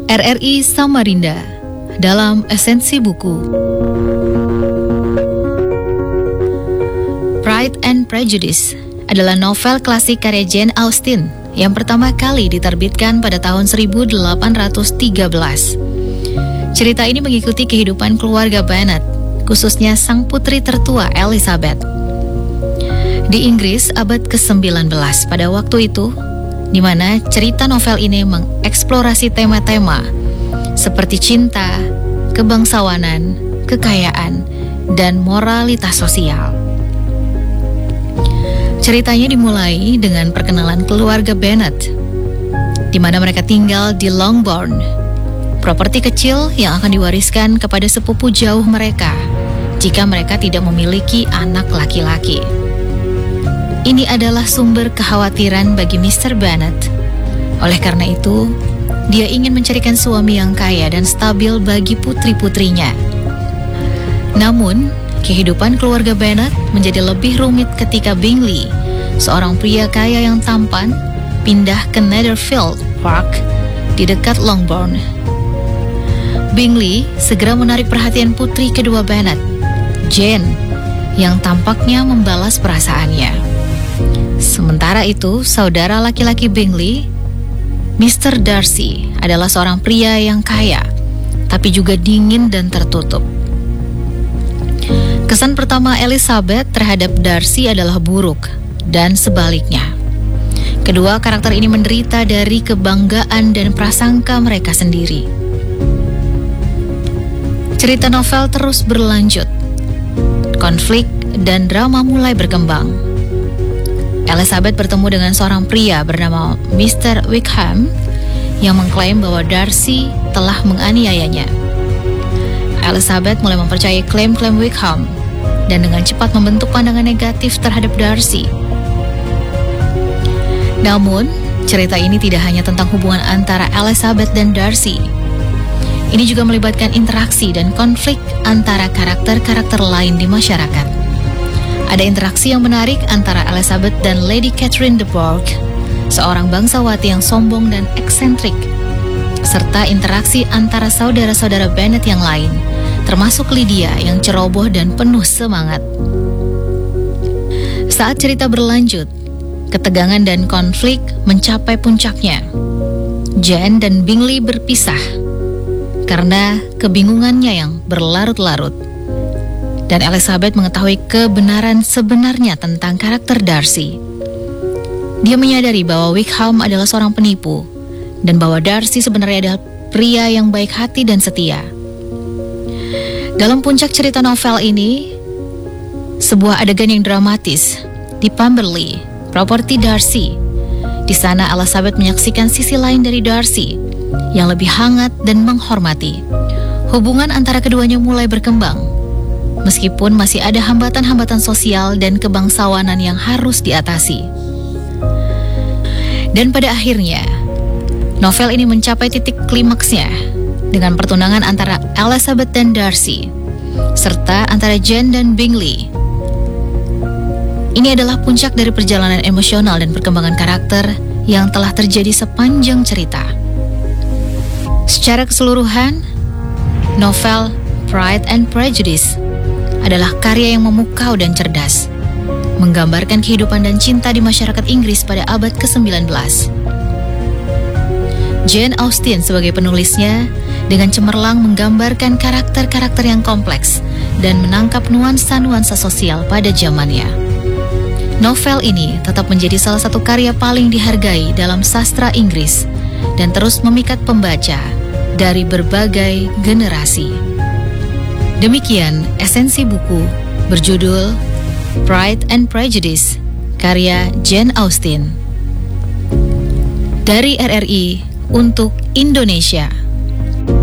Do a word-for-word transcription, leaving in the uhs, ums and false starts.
R R I Samarinda dalam Esensi Buku. Pride and Prejudice adalah novel klasik karya Jane Austen yang pertama kali diterbitkan pada tahun seribu delapan ratus tiga belas. Cerita ini mengikuti kehidupan keluarga Bennet, khususnya sang putri tertua Elizabeth. Di Inggris abad kesembilan belas pada waktu itu, di mana cerita novel ini mengeksplorasi tema-tema seperti cinta, kebangsawanan, kekayaan, dan moralitas sosial. Ceritanya dimulai dengan perkenalan keluarga Bennet, di mana mereka tinggal di Longbourn, properti kecil yang akan diwariskan kepada sepupu jauh mereka jika mereka tidak memiliki anak laki-laki. Ini adalah sumber kekhawatiran bagi mister Bennet. Oleh karena itu, dia ingin mencarikan suami yang kaya dan stabil bagi putri-putrinya. Namun, kehidupan keluarga Bennet menjadi lebih rumit ketika Bingley, seorang pria kaya yang tampan, pindah ke Netherfield Park di dekat Longbourn. Bingley segera menarik perhatian putri kedua Bennet, Jane, yang tampaknya membalas perasaannya. Sementara itu, saudara laki-laki Bingley, mister Darcy, adalah seorang pria yang kaya, tapi juga dingin dan tertutup. Kesan pertama Elizabeth terhadap Darcy adalah buruk, dan sebaliknya. Kedua karakter ini menderita dari kebanggaan dan prasangka mereka sendiri. Cerita novel terus berlanjut. Konflik dan drama mulai berkembang. Elizabeth bertemu dengan seorang pria bernama mister Wickham yang mengklaim bahwa Darcy telah menganiayanya. Elizabeth mulai mempercayai klaim-klaim Wickham dan dengan cepat membentuk pandangan negatif terhadap Darcy. Namun, cerita ini tidak hanya tentang hubungan antara Elizabeth dan Darcy. Ini juga melibatkan interaksi dan konflik antara karakter-karakter lain di masyarakat. Ada interaksi yang menarik antara Elizabeth dan Lady Catherine de Bourgh, seorang bangsawati yang sombong dan eksentrik, serta interaksi antara saudara-saudara Bennet yang lain, termasuk Lydia yang ceroboh dan penuh semangat. Saat cerita berlanjut, ketegangan dan konflik mencapai puncaknya. Jane dan Bingley berpisah karena kebingungannya yang berlarut-larut. Dan Elizabeth mengetahui kebenaran sebenarnya tentang karakter Darcy. Dia menyadari bahwa Wickham adalah seorang penipu dan bahwa Darcy sebenarnya adalah pria yang baik hati dan setia. Dalam puncak cerita novel ini, sebuah adegan yang dramatis di Pemberley, properti Darcy. Di sana Elizabeth menyaksikan sisi lain dari Darcy yang lebih hangat dan menghormati. Hubungan antara keduanya mulai berkembang, meskipun masih ada hambatan-hambatan sosial dan kebangsawanan yang harus diatasi. Dan pada akhirnya, novel ini mencapai titik klimaksnya dengan pertunangan antara Elizabeth dan Darcy, serta antara Jane dan Bingley. Ini adalah puncak dari perjalanan emosional dan perkembangan karakter yang telah terjadi sepanjang cerita. Secara keseluruhan, novel Pride and Prejudice adalah karya yang memukau dan cerdas, menggambarkan kehidupan dan cinta di masyarakat Inggris pada abad kesembilan belas. Jane Austen sebagai penulisnya dengan cemerlang menggambarkan karakter-karakter yang kompleks dan menangkap nuansa-nuansa sosial pada zamannya. Novel ini tetap menjadi salah satu karya paling dihargai dalam sastra Inggris dan terus memikat pembaca dari berbagai generasi. Demikian esensi buku berjudul Pride and Prejudice karya Jane Austen dari R R I untuk Indonesia.